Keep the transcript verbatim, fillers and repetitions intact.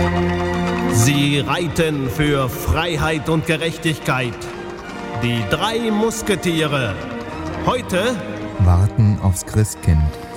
Sie reiten für Freiheit und Gerechtigkeit. Die drei Musketiere. Heute warten aufs Christkind.